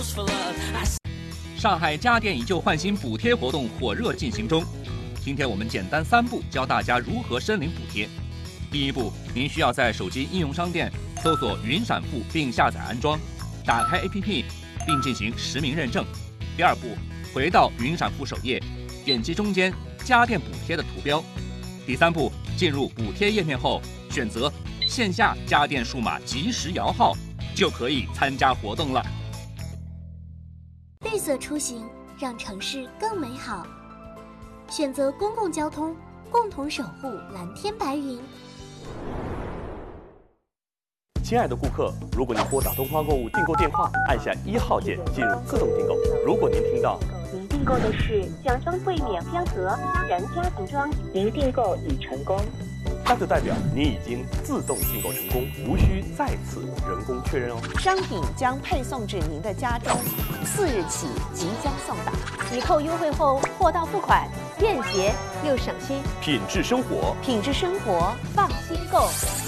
上海家电以旧换新补贴活动火热进行中。今天我们简单3步教大家如何申领补贴。第一步，您需要在手机应用商店搜索云闪付并下载安装，打开 APP 并进行实名认证。第二步，回到云闪付首页，点击中间家电补贴的图标。第三步，进入补贴页面后，选择线下家电数码即时摇号，就可以参加活动了。 绿色出行，让城市更美好。选择公共交通，共同守护蓝天白云。 亲爱的顾客，如果您拨打东方购物订购电话，按下1号键进入自动订购。如果您听到您订购的是奖装柜免标盒全家瓶装，您订购已成功， 那就代表您已经自动订购成功，无需再次人工确认哦。 商品将配送至您的家中，4日起即将送达。 抵扣优惠后，货到付款，便捷又省心。 品质生活， 放心购。